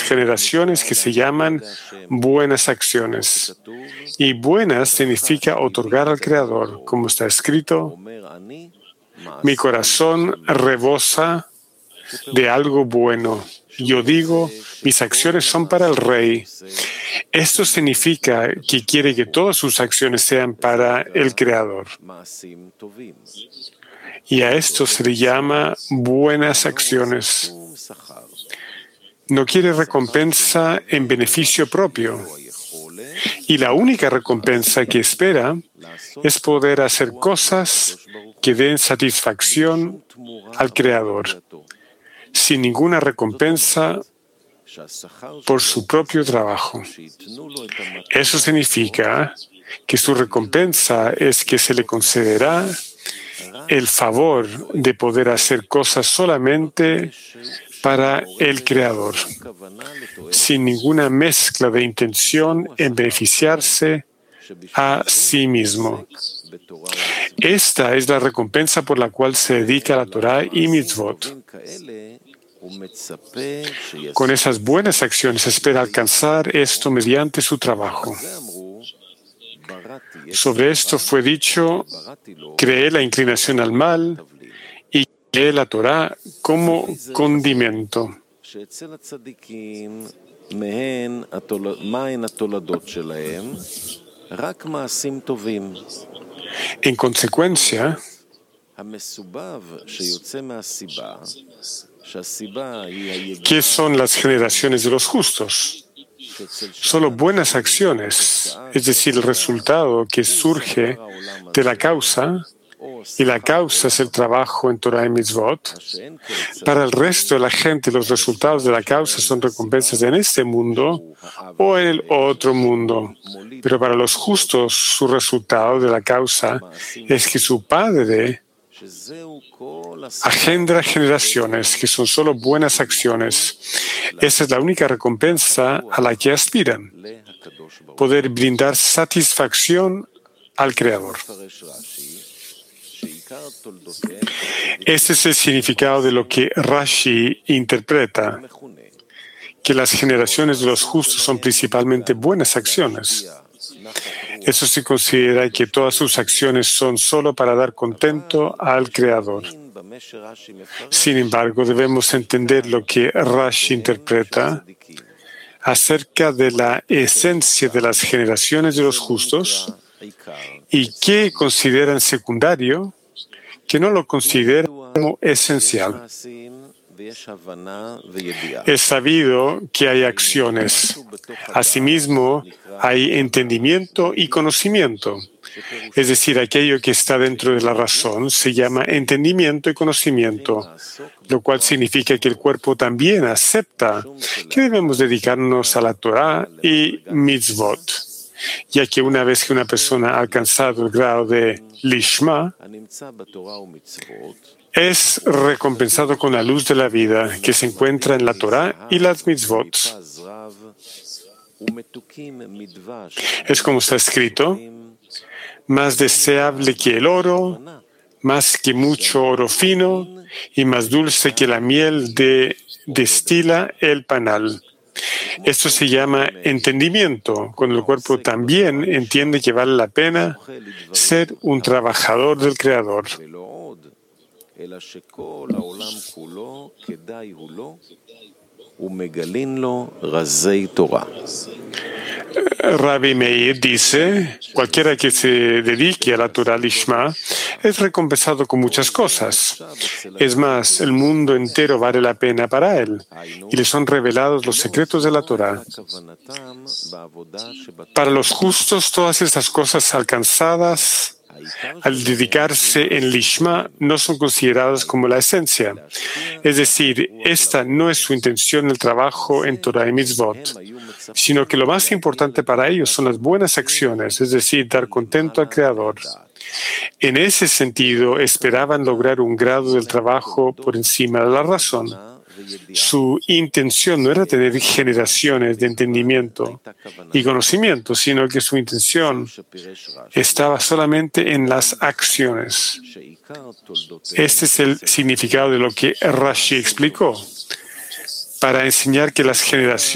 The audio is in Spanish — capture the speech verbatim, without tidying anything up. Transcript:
generaciones que se llaman buenas acciones. Y buenas significa otorgar al Creador, como está escrito, mi corazón rebosa de algo bueno. Yo digo, mis acciones son para el Rey. Esto significa que quiere que todas sus acciones sean para el Creador. Y a esto se le llama buenas acciones. No quiere recompensa en beneficio propio. Y la única recompensa que espera es poder hacer cosas que den satisfacción al Creador, sin ninguna recompensa por su propio trabajo. Eso significa que su recompensa es que se le concederá el favor de poder hacer cosas solamente para el Creador, sin ninguna mezcla de intención en beneficiarse a sí mismo. Esta es la recompensa por la cual se dedica a la Torah y mitzvot. Con esas buenas acciones espera alcanzar esto mediante su trabajo. Sobre esto fue dicho, creé la inclinación al mal y creé la Torah como condimento. En consecuencia, ¿qué son las generaciones de los justos? Solo buenas acciones, es decir, el resultado que surge de la causa, y la causa es el trabajo en Torah y Mitzvot. Para el resto de la gente, los resultados de la causa son recompensas en este mundo o en el otro mundo. Pero para los justos, su resultado de la causa es que su Padre agendra generaciones que son solo buenas acciones. Esa es la única recompensa a la que aspiran, poder brindar satisfacción al Creador. Este es el significado de lo que Rashi interpreta, que las generaciones de los justos son principalmente buenas acciones. Eso se considera que todas sus acciones son solo para dar contento al Creador. Sin embargo, debemos entender lo que Rashi interpreta acerca de la esencia de las generaciones de los justos y qué consideran secundario, que no lo consideran como esencial. Es sabido que hay acciones. Asimismo, hay entendimiento y conocimiento. Es decir, aquello que está dentro de la razón se llama entendimiento y conocimiento, lo cual significa que el cuerpo también acepta que debemos dedicarnos a la Torah y mitzvot, ya que una vez que una persona ha alcanzado el grado de Lishma, es recompensado con la luz de la vida que se encuentra en la Torah y las mitzvot. Es como está escrito, más deseable que el oro, más que mucho oro fino y más dulce que la miel de destila el panal. Esto se llama entendimiento, cuando el cuerpo también entiende que vale la pena ser un trabajador del Creador. Rabbi Meir dice, cualquiera que se dedique a la Torah Lishma es recompensado con muchas cosas. Es más, el mundo entero vale la pena para él y le son revelados los secretos de la Torah. Para los justos, todas estas cosas alcanzadas al dedicarse en Lishma no son consideradas como la esencia. Es decir, esta no es su intención el trabajo en Torah y Mitzvot, sino que lo más importante para ellos son las buenas acciones, es decir, dar contento al Creador. En ese sentido, esperaban lograr un grado del trabajo por encima de la razón. Su intención no era tener generaciones de entendimiento y conocimiento, sino que su intención estaba solamente en las acciones. Este es el significado de lo que Rashi explicó, para enseñar que las generaciones